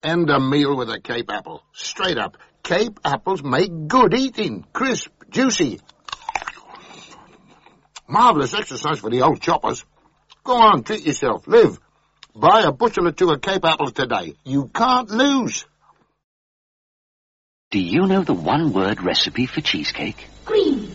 End a meal with a Cape apple. Straight up. Cape apples make good eating. Crisp, juicy. Marvellous exercise for the old choppers. Go on, treat yourself. Live. Buy a bushel or two of Cape apples today. You can't lose. Do you know the one-word recipe for cheesecake? Green.